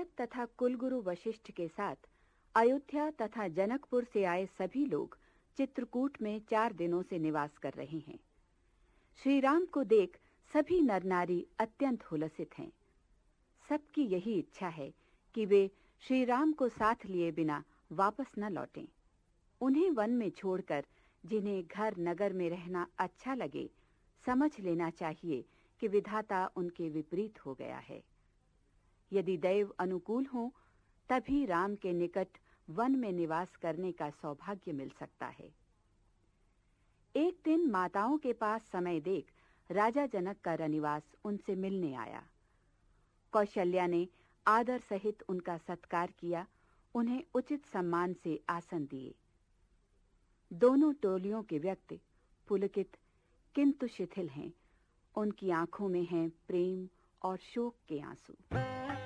नारद तथा कुलगुरु वशिष्ठ के साथ अयोध्या तथा जनकपुर से आए सभी लोग चित्रकूट में 4 दिनों से निवास कर रहे हैं। श्री राम को देख सभी नर नारी अत्यंत हुलसित हैं। सबकी यही इच्छा है कि वे श्री राम को साथ लिए बिना वापस न लौटें। उन्हें वन में छोड़कर जिन्हें घर नगर में रहना अच्छा लगे, समझ लेना चाहिए कि विधाता उनके विपरीत हो गया है। यदि दैव अनुकूल हो तभी राम के निकट वन में निवास करने का सौभाग्य मिल सकता है। एक दिन माताओं के पास समय देख राजा जनक का रनिवास उनसे मिलने आया। कौशल्या ने आदर सहित उनका सत्कार किया, उन्हें उचित सम्मान से आसन दिए। दोनों टोलियों के व्यक्ति पुलकित किंतु शिथिल हैं। उनकी आंखों में हैं प्रेम और शोक के आंसू।